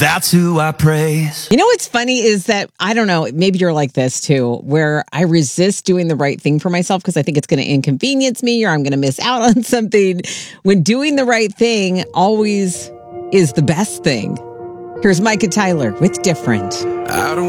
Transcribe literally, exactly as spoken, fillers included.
That's who I praise. You know what's funny is that, I don't know, maybe you're like this too, where I resist doing the right thing for myself because I think it's going to inconvenience me or I'm going to miss out on something, when doing the right thing always is the best thing. Here's Micah Tyler with Different. I don't